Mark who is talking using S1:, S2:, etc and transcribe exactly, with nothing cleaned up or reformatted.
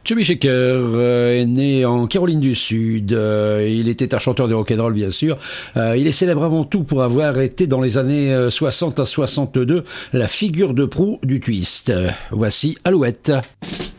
S1: Chubby Checker euh, est né en Caroline du Sud. Euh, il était un chanteur de rock'n'roll, bien sûr. Euh, il est célèbre avant tout pour avoir été, dans les années soixante à soixante-deux, la figure de proue du twist. Euh, voici Alouette.